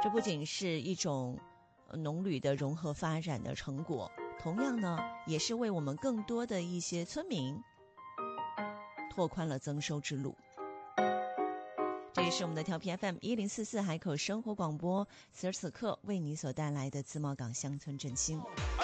这不仅是一种农旅的融合发展的成果，同样呢，也是为我们更多的一些村民拓宽了增收之路。这也是我们的调频 FM1044海口生活广播，此时此刻为你所带来的自贸港乡村振兴。